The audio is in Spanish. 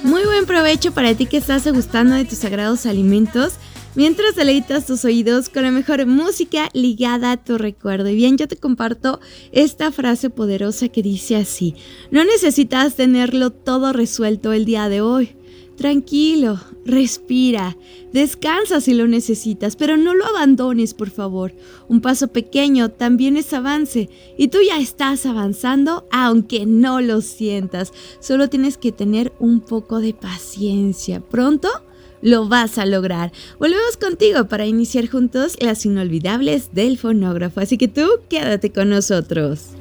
Muy buen provecho para ti que estás degustando de tus sagrados alimentos, mientras deleitas tus oídos con la mejor música ligada a tu recuerdo. Y bien, yo te comparto esta frase poderosa que dice así: no necesitas tenerlo todo resuelto el día de hoy. Tranquilo, respira, descansa si lo necesitas, pero no lo abandones, por favor. Un paso pequeño también es avance y tú ya estás avanzando aunque no lo sientas. Solo tienes que tener un poco de paciencia. Pronto lo vas a lograr. Volvemos contigo para iniciar juntos las inolvidables del fonógrafo, así que tú quédate con nosotros.